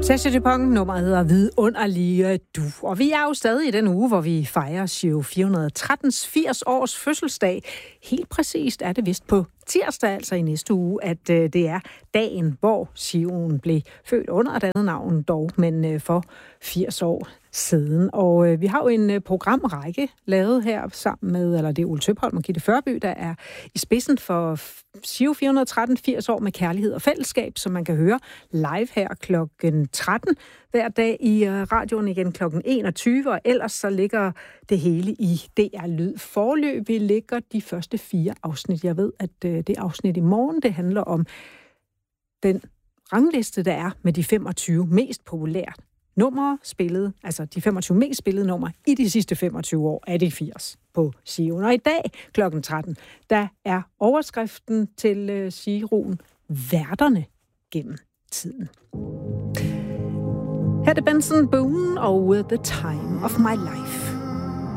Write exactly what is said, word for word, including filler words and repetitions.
Sascha Dupont, nummeret hedder Vidunderlige Du. Og vi er jo stadig i den uge, hvor vi fejrer Giro fire hundrede trettens firs års fødselsdag. Helt præcist er det vist på tirsdag, altså i næste uge, at øh, det er dagen, hvor Giroen blev født under et andet navn dog, men øh, for firs år siden. Og øh, vi har jo en øh, programrække lavet her sammen med, eller det er Ole Tøpholm og Gitte Førby, der er i spidsen for Giro fire hundrede tretten firs år med kærlighed og fællesskab, som man kan høre live her klokken tretten hver dag i øh, radioen igen klokken enogtyve, og ellers så ligger det hele i D R Lyd. Foreløbig ligger de første fire afsnit. Jeg ved, at øh, det afsnit i morgen, det handler om den rangliste, der er med de femogtyve mest populære numre spillet, altså de femogtyve mest spillede numre i de sidste femogtyve år af de firs på Giroen. Og i dag klokken tretten, der er overskriften til øh, Giroen værterne gennem tiden. Her er det Benson Boone og The Time of My Life.